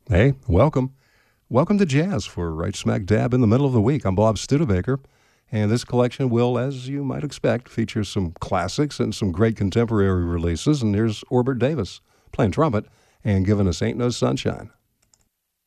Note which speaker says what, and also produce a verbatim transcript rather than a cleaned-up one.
Speaker 1: Hey, welcome. Welcome to Jazz for right smack dab in the middle of the week. I'm Bob Studebaker, and this collection will, as you might expect, feature some classics and some great contemporary releases. And here's Orbert Davis playing trumpet and giving us Ain't No Sunshine.